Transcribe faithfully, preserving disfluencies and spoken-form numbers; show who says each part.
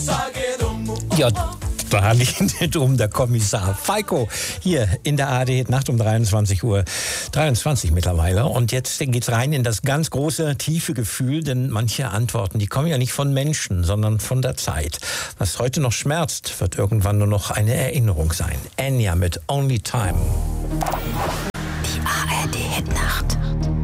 Speaker 1: Ja, da liegt um der Kommissar Falco hier in der A R D Nacht um dreiundzwanzig Uhr dreiundzwanzig mittlerweile. Und jetzt geht's rein in das ganz große, tiefe Gefühl, denn manche Antworten, die kommen ja nicht von Menschen, sondern von der Zeit. Was heute noch schmerzt, wird irgendwann nur noch eine Erinnerung sein. Enya mit Only Time.
Speaker 2: Die A R D Nacht.